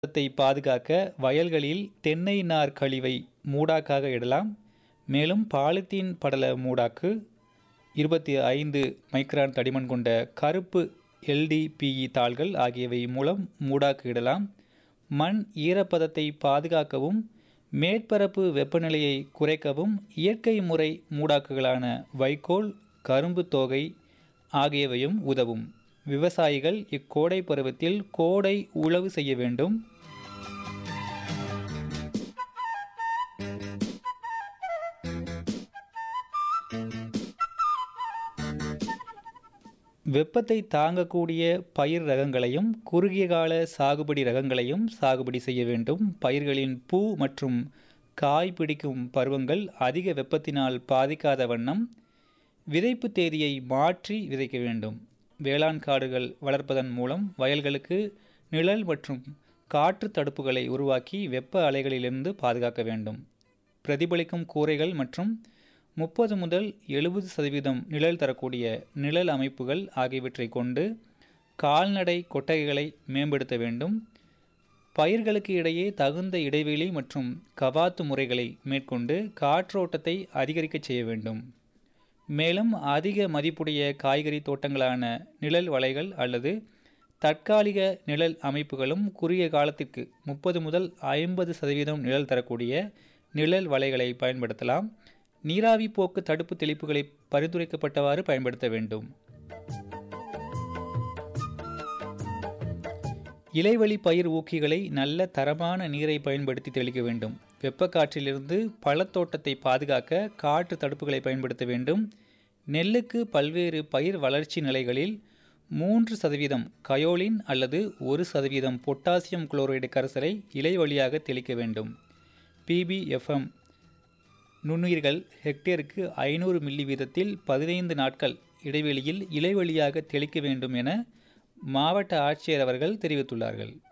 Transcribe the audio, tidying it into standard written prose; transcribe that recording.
ஈரப்பதத்தை பாதுகாக்க வயல்களில் தென்னை நார் கழிவை மூடாக்காக இடலாம். மேலும் பாலித்தீன் படல மூடாக்கு 25 மைக்ரான் தடிமன் கொண்ட கருப்பு LDPE தாள்கள் ஆகியவை மூலம் மூடாக்கு இடலாம். மண் ஈரப்பதத்தை பாதுகாக்கவும் மேற்பரப்பு வெப்பநிலையை குறைக்கவும் இயற்கை முறை மூடாக்குகளான வைக்கோல், கரும்பு தோகை ஆகியவையும் உதவும். விவசாயிகள் இக்கோடை பருவத்தில் கோடை உழவு செய்ய வேண்டும். வெப்பத்தை தாங்கக்கூடிய பயிர் ரகங்களையும் குறுகிய கால சாகுபடி ரகங்களையும் சாகுபடி செய்ய வேண்டும். பயிர்களின் பூ மற்றும் காய் பிடிக்கும் பருவங்கள் அதிக வெப்பத்தினால் பாதிக்காத வண்ணம் விதைப்பு தேதியை மாற்றி விதைக்க வேண்டும். வேளாண் காடுகள் வளர்ப்பதன் மூலம் வயல்களுக்கு நிழல் மற்றும் காற்று தடுப்புகளை உருவாக்கி வெப்ப அலைகளிலிருந்து பாதுகாக்க வேண்டும். பிரதிபலிக்கும் கூரைகள் மற்றும் 30 முதல் 70% நிழல் தரக்கூடிய நிழல் அமைப்புகள் ஆகியவற்றை கொண்டு கால்நடை கொட்டகைகளை மேம்படுத்த வேண்டும். பயிர்களுக்கு இடையே தகுந்த இடைவெளி மற்றும் கவாத்து முறைகளை மேற்கொண்டு காற்றோட்டத்தை அதிகரிக்க செய்ய வேண்டும். மேலும் அதிக மதிப்புடைய காய்கறி தோட்டங்களான நிழல் வலைகள் அல்லது தற்காலிக நிழல் அமைப்புகளும் குறுகிய காலத்திற்கு 30 முதல் 50% நிழல் தரக்கூடிய நிழல் வலைகளை பயன்படுத்தலாம். நீராவி போக்கு தடுப்பு தெளிப்புகளை பரிந்துரைக்கப்பட்டவாறு பயன்படுத்த வேண்டும். இலைவழி பயிர் ஊக்கிகளை நல்ல தரமான நீரை பயன்படுத்தி தெளிக்க வேண்டும். வெப்பக்காற்றிலிருந்து பழத்தோட்டத்தை பாதுகாக்க காற்று தடுப்புகளை பயன்படுத்த வேண்டும். நெல்லுக்கு பல்வேறு பயிர் வளர்ச்சி நிலைகளில் 3% கயோலின் அல்லது 1% பொட்டாசியம் குளோரைடு கரைசலை இலை வழியாக தெளிக்க வேண்டும். PBFM நுண்ணுயிர்கள் ஹெக்டேருக்கு 500 மில்லி வீதத்தில் 15 நாட்கள் இடைவெளியில் இலை வழியாக தெளிக்க வேண்டும் என மாவட்ட ஆட்சியர் அவர்கள் தெரிவித்துள்ளார்கள்.